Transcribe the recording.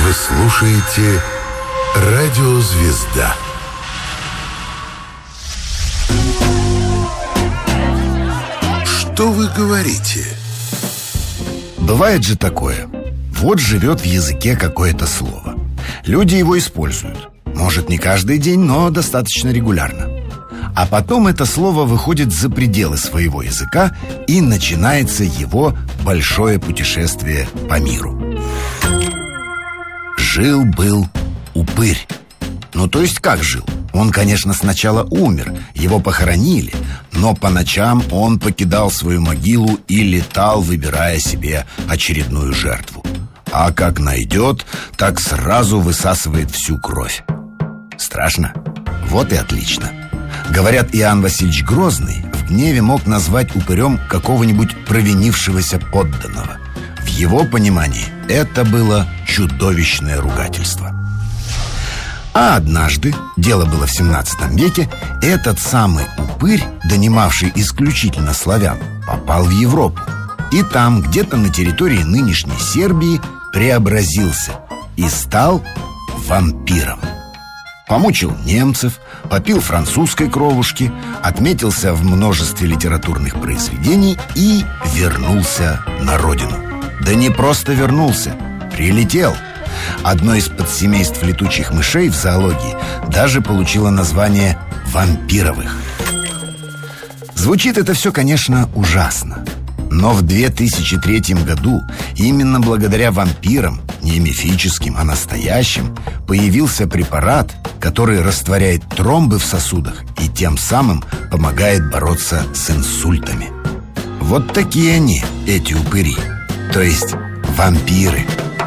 Вы слушаете «Радио Звезда». Что вы говорите? Бывает же такое. Вот живет в языке какое-то слово. Люди его используют. Может, не каждый день, но достаточно регулярно. А потом это слово выходит за пределы своего языка, и начинается его большое путешествие по миру. Жил-был упырь. Ну, то есть как жил? Он, конечно, сначала умер, его похоронили, но по ночам он покидал свою могилу и летал, выбирая себе очередную жертву. А как найдет, так сразу высасывает всю кровь. Страшно? Вот и отлично. Говорят, Иоанн Васильевич Грозный в гневе мог назвать упырем какого-нибудь провинившегося подданного. В его понимании это было чудовищное ругательство. А однажды, дело было в 17 веке, этот самый упырь, донимавший исключительно славян, попал в Европу. И там, где-то на территории нынешней Сербии, преобразился и стал вампиром. Помучил немцев, попил французской кровушки, отметился в множестве литературных произведений и вернулся на родину. Да не просто вернулся, прилетел. Одно из подсемейств летучих мышей в зоологии даже получило название вампировых. Звучит это все, конечно, ужасно. Но в 2003 году именно благодаря вампирам, не мифическим, а настоящим, появился препарат, который растворяет тромбы в сосудах и тем самым помогает бороться с инсультами. Вот такие они, эти упыри, то есть вампиры.